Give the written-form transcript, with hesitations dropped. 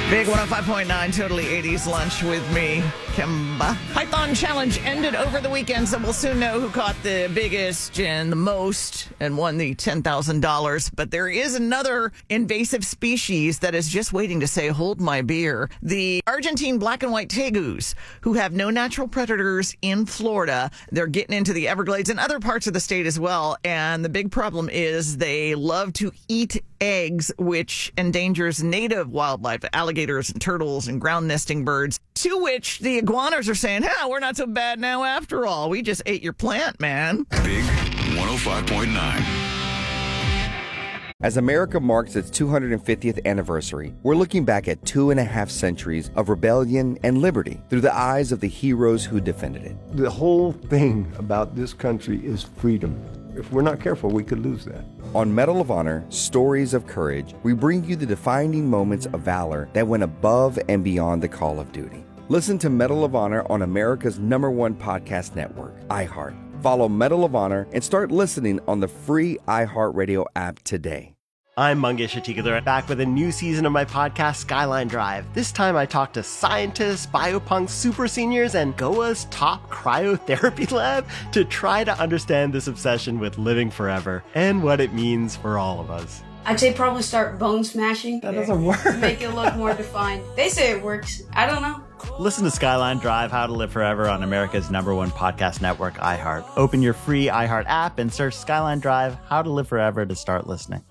Big 105.9 Totally 80s Lunch with me, Kimba. Python Challenge ended over the weekend, so we'll soon know who caught the biggest and the most and won the $10,000. But there is another invasive species that is just waiting to say, hold my beer. The Argentine black and white tegus, who have no natural predators in Florida. They're getting into the Everglades and other parts of the state as well. And the big problem is they love to eat eggs, which endangers native wildlife, alligators and turtles and ground nesting birds, to which the iguanas are saying, we're not so bad now after all. We just ate your plant, man. Big 105.9. As America marks its 250th anniversary, we're looking back at 2.5 centuries of rebellion and liberty through the eyes of the heroes who defended it. The whole thing about this country is freedom. If we're not careful, we could lose that. On Medal of Honor, Stories of Courage, we bring you the defining moments of valor that went above and beyond the call of duty. Listen to Medal of Honor on America's #1 podcast network, iHeart. Follow Medal of Honor and start listening on the free iHeartRadio app today. I'm Mangesh Hattikudur, back with a new season of my podcast, Skyline Drive. This time I talk to scientists, biopunks, super seniors, and Goa's top cryotherapy lab to try to understand this obsession with living forever and what it means for all of us. I'd say probably start bone smashing. That doesn't work. Make it look more defined. They say it works. I don't know. Listen to Skyline Drive, How to Live Forever on America's #1 podcast network, iHeart. Open your free iHeart app and search Skyline Drive, How to Live Forever to start listening.